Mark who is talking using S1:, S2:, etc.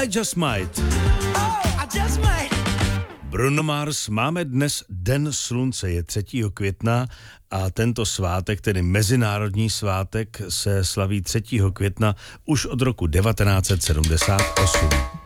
S1: I Just Might. Bruno Mars, máme dnes Den slunce, je 3. května a tento svátek, tedy mezinárodní svátek, se slaví 3. května už od roku 1978.